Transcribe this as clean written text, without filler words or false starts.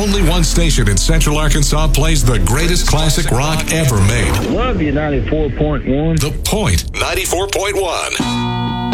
only one station in Central Arkansas plays the greatest classic rock ever made. Love you, 94.1. The Point, 94.1.